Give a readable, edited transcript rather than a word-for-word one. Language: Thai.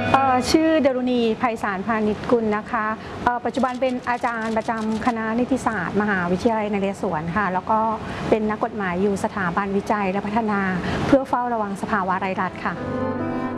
ชื่อดรุณีไพศาลพานิชกุลนะคะปัจจุบันเป็นอาจารย์ประจำคณะนิติศาสตร์มหาวิทยาลัยนเรศวรค่ะแล้วก็เป็นนักกฎหมายอยู่สถาบันวิจัยและพัฒนาเพื่อเฝ้าระวังสภาวะไร้รัฐค่ะ